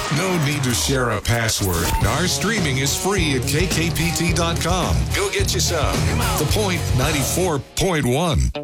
No need to share a password. Our streaming is free at kkpt.com. Go get you some. The Point 94.1.